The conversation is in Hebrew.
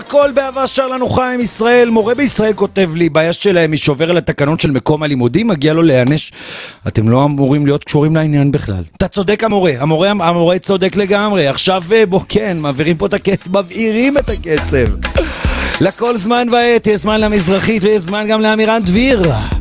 הכל באהבה שר לנו חיים ישראל. מורה בישראל כותב לי, בעיה שלהם היא שובר על התקנון של מקום הלימודים, מגיע לו להיענש. אתם לא אמורים להיות קשורים לעניין בכלל. אתה צודק המורה צודק לגמרי. עכשיו בוא כן, מעבירים פה את הקצב, מבעירים את הקצב. לכל זמן ועת, יש זמן למזרחית ויש זמן גם לאמירן דביר.